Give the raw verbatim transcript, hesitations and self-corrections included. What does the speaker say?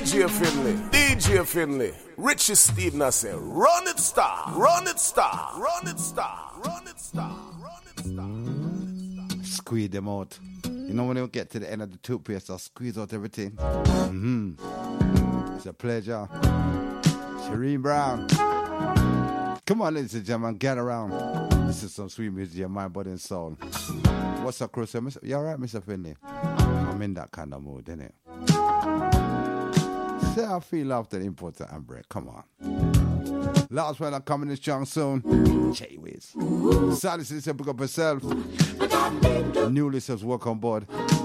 J Finley, D J Finley, Richie Steve I say, run it star, run it star, run it star, run it star, run it star. Squeeze them out. You know when you get to the end of the toothpaste, I'll squeeze out everything. Mm-hmm. It's a pleasure. Shereen Brown. Come on, ladies and gentlemen, get around. This is some sweet music, your mind, body, and soul. What's up, Chris? You all right, Mister Finley? I'm in that kind of mood, innit? Say I feel after the import and break. Come on. Last one, I'm coming in strong soon. J-Wiz. Sally says, pick up herself. New listeners, welcome on board.